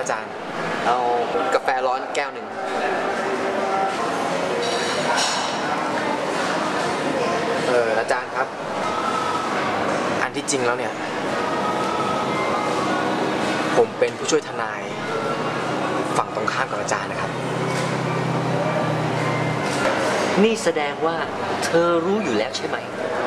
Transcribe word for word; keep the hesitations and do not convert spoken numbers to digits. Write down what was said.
อาจารย์เอากาแฟร้อนแก้วหนึ่งเอออาจารย์ครับอันที่จริงแล้วเนี่ยผมเป็นผู้ช่วยทนายฝั่งตรงข้ามกับอาจารย์นะครับนี่แสดงว่าเธอรู้อยู่แล้วใช่ไหม